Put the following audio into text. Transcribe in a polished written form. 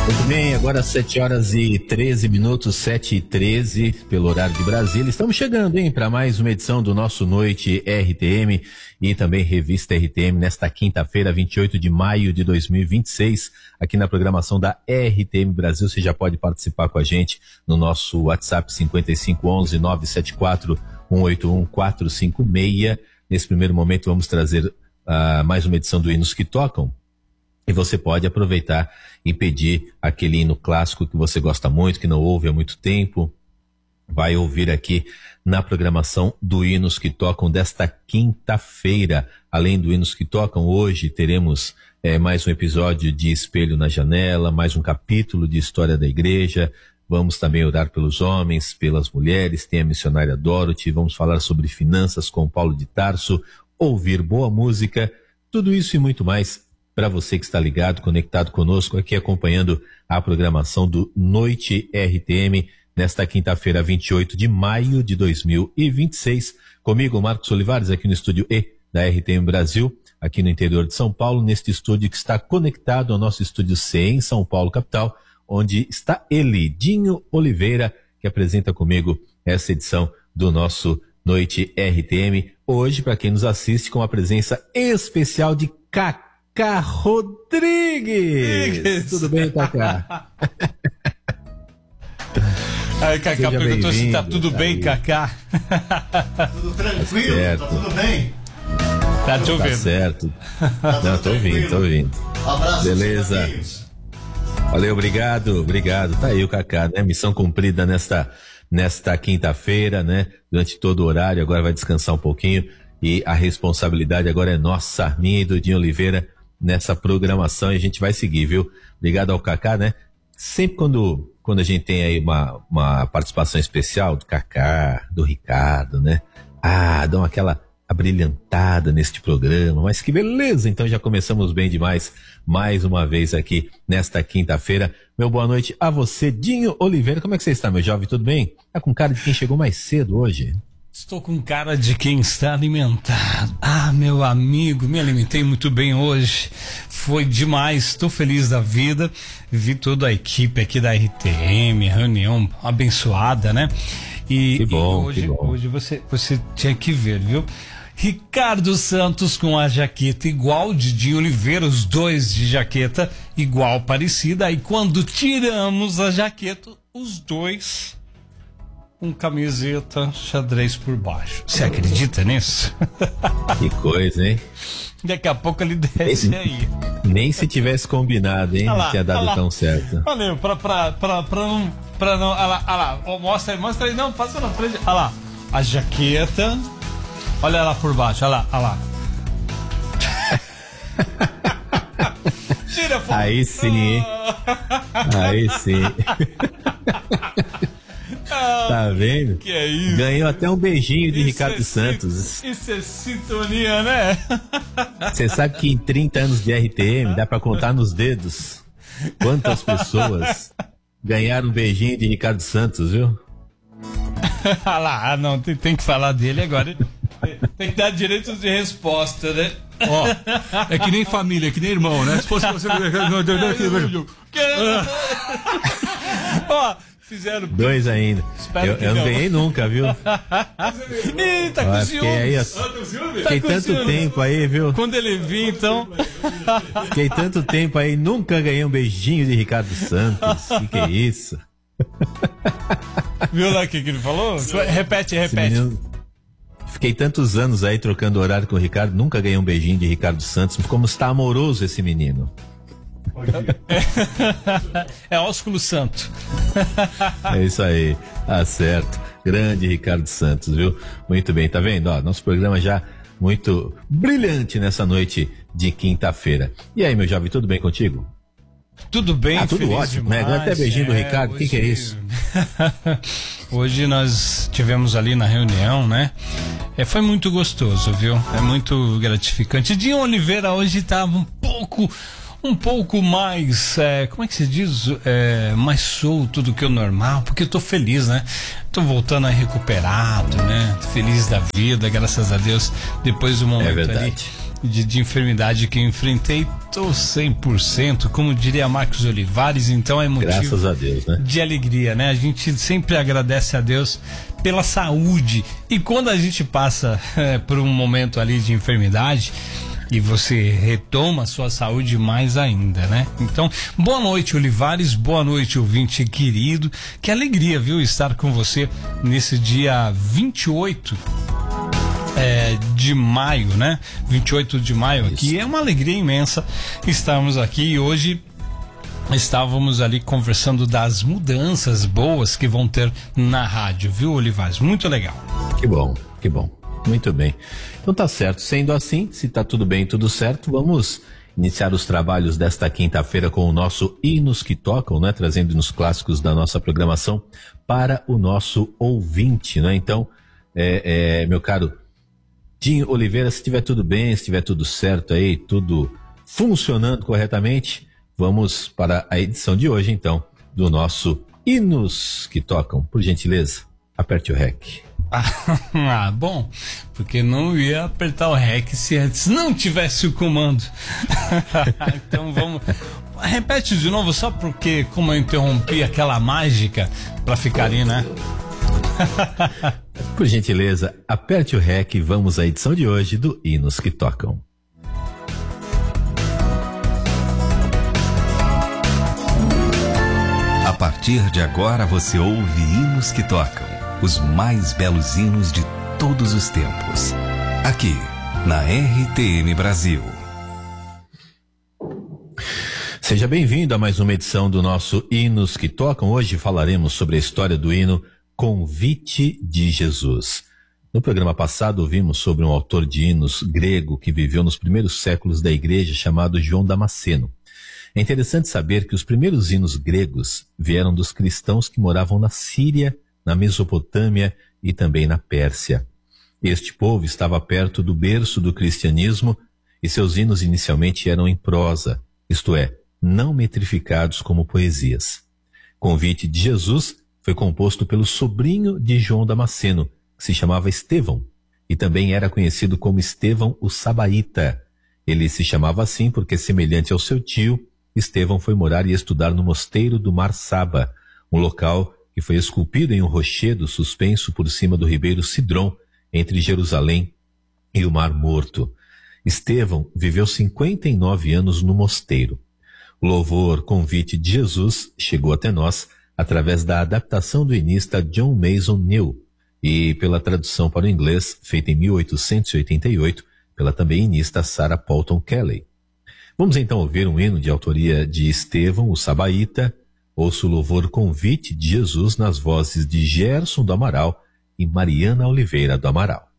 Muito bem, agora 7h13, 7h13, pelo horário de Brasília. Estamos chegando, para mais uma edição do nosso Noite RTM e também Revista RTM nesta quinta-feira, 28 de maio de 2026, aqui na programação da RTM Brasil. Você já pode participar com a gente no nosso WhatsApp 5511-974-181-456. Nesse primeiro momento vamos trazer mais uma edição do Hinos que Tocam. E você pode aproveitar e pedir aquele hino clássico que você gosta muito, que não ouve há muito tempo. Vai ouvir aqui na programação do Hinos que Tocam desta quinta-feira. Além do Hinos que Tocam, hoje teremos mais um episódio de Espelho na Janela, mais um capítulo de História da Igreja. Vamos também orar pelos homens, pelas mulheres, tem a missionária Dorothy, vamos falar sobre finanças com Paulo de Tarso, ouvir boa música, tudo isso e muito mais para você que está ligado, conectado conosco aqui, acompanhando a programação do Noite RTM, nesta quinta-feira, 28 de maio de 2026. Comigo, Marcos Olivares, aqui no estúdio E da RTM Brasil, aqui no interior de São Paulo, neste estúdio que está conectado ao nosso estúdio C em São Paulo, capital, onde está ele, Dinho Oliveira, que apresenta comigo essa edição do nosso Noite RTM. Hoje, para quem nos assiste, com a presença especial de Cacá Rodrigues. Tudo bem, Cacá? Aí, Cacá perguntou se tá tudo bem, Cacá. Tudo tranquilo? Tá tudo bem? Tá te ouvindo? Tá certo. Não, tô ouvindo. Abraço. Beleza. Valeu, obrigado. Tá aí o Cacá, né? Missão cumprida nesta quinta-feira, né? Durante todo o horário, agora vai descansar um pouquinho e a responsabilidade agora é nossa, minha e do Dinho Oliveira, nessa programação, e a gente vai seguir, viu? Obrigado ao Cacá, né? Sempre quando a gente tem aí uma participação especial do Cacá, do Ricardo, né? Dão aquela abrilhantada neste programa, mas que beleza! Então já começamos bem demais, mais uma vez aqui nesta quinta-feira. Meu boa noite a você, Dinho Oliveira. Como é que você está, meu jovem? Tudo bem? Tá com cara de quem chegou mais cedo hoje? Estou com cara de quem está alimentado. Meu amigo, me alimentei muito bem hoje. Foi demais, estou feliz da vida. Vi toda a equipe aqui da RTM, reunião abençoada, né? Que bom. Hoje você tinha que ver, viu? Ricardo Santos com a jaqueta igual, Didi Oliveira, os dois de jaqueta igual, parecida. Aí quando tiramos a jaqueta, os dois com camiseta xadrez por baixo. Você acredita nisso? Que coisa, hein? Daqui a pouco ele desce aí. Nem se tivesse combinado, hein? Não tinha dado tão certo. Valeu, pra não. Olha lá. Mostra aí, não, passa na frente. Olha lá, a jaqueta. Olha lá por baixo, olha lá. Tira a foto. Aí sim, hein? Tá vendo? Que é isso? Ganhou até um beijinho de Ricardo Santos. Isso é sintonia, né? Você sabe que em 30 anos de RTM dá pra contar nos dedos quantas pessoas ganharam um beijinho de Ricardo Santos, viu? Não, tem que falar dele agora. Tem que dar direitos de resposta, né? É que nem família, é que nem irmão, né? Se fosse você... Fizeram... Dois ainda. Eu não ganhei nunca, viu? Ih, tá com ciúmes. Fiquei tanto tempo aí, viu? Quando ele vir, então... Fiquei tanto tempo aí, nunca ganhei um beijinho de Ricardo Santos. Que é isso? Viu lá o que ele falou? Repete. Menino, fiquei tantos anos aí trocando horário com o Ricardo, nunca ganhei um beijinho de Ricardo Santos. Como está amoroso esse menino. É ósculo santo. É isso aí, tá certo. Grande Ricardo Santos, viu? Muito bem, tá vendo? Nosso programa já muito brilhante nessa noite de quinta-feira. E aí, meu jovem, tudo bem contigo? Tudo bem, tudo ótimo, demais, né? Até beijinho do Ricardo, o que é isso? Hoje nós tivemos ali na reunião, né? Foi muito gostoso, viu? É muito gratificante. Dinho Oliveira hoje estava um pouco mais, como é que se diz? Mais solto do que o normal, porque eu tô feliz, né? Tô voltando a recuperado, né? Feliz da vida, graças a Deus, depois do momento ali de enfermidade que eu enfrentei, tô 100%, como diria Marcos Olivares, então é motivo Graças a Deus, né? de alegria, né? A gente sempre agradece a Deus pela saúde, e quando a gente passa por um momento ali de enfermidade, e você retoma a sua saúde mais ainda, né? Então, boa noite, Olivares, boa noite, ouvinte querido, que alegria, viu, estar com você nesse dia 28 de maio, né? 28 de maio aqui, é uma alegria imensa estarmos aqui, e hoje estávamos ali conversando das mudanças boas que vão ter na rádio, viu, Olivares? Muito legal. Que bom, que bom. Muito bem. Então tá certo. Sendo assim, se tá tudo bem, tudo certo, vamos iniciar os trabalhos desta quinta-feira com o nosso Hinos que Tocam, né? Trazendo nos clássicos da nossa programação para o nosso ouvinte, né? Então, meu caro Dinho Oliveira, se estiver tudo bem, se estiver tudo certo aí, tudo funcionando corretamente, vamos para a edição de hoje, então, do nosso Hinos que Tocam. Por gentileza, aperte o REC. Bom, porque não ia apertar o REC se antes não tivesse o comando. Então vamos. Repete de novo, só porque, como eu interrompi aquela mágica, pra ficar ali, né? Por gentileza, aperte o REC e vamos à edição de hoje do Hinos que Tocam. A partir de agora você ouve Hinos que Tocam, os mais belos hinos de todos os tempos. Aqui, na RTM Brasil. Seja bem-vindo a mais uma edição do nosso Hinos que Tocam. Hoje falaremos sobre a história do hino Convite de Jesus. No programa passado ouvimos sobre um autor de hinos grego que viveu nos primeiros séculos da igreja chamado João Damasceno. É interessante saber que os primeiros hinos gregos vieram dos cristãos que moravam na Síria, na Mesopotâmia e também na Pérsia. Este povo estava perto do berço do cristianismo e seus hinos inicialmente eram em prosa, isto é, não metrificados como poesias. Convite de Jesus foi composto pelo sobrinho de João Damasceno, que se chamava Estevão, e também era conhecido como Estevão o Sabaíta. Ele se chamava assim porque, semelhante ao seu tio, Estevão foi morar e estudar no mosteiro do Mar Saba, um local que foi esculpido em um rochedo suspenso por cima do ribeiro Cidrom, entre Jerusalém e o Mar Morto. Estevão viveu 59 anos no mosteiro. O louvor Convite de Jesus chegou até nós através da adaptação do hinista John Mason New e pela tradução para o inglês, feita em 1888, pela também hinista Sarah Paulton Kelly. Vamos então ouvir um hino de autoria de Estevão, o Sabaíta. Ouça o louvor Convite de Jesus nas vozes de Gerson do Amaral e Mariana Oliveira do Amaral.